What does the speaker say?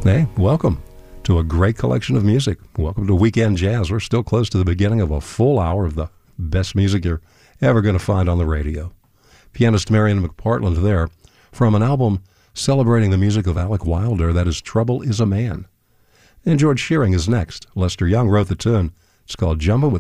Hey, welcome to a great collection of music. Welcome to Weekend Jazz. We're still close to the beginning of a full hour of the best music you're ever going to find on the radio. Pianist Marion McPartland there from an album celebrating the music of Alec Wilder, that is Trouble is a Man. And George Shearing is next. Lester Young wrote the tune. It's called Jumbo with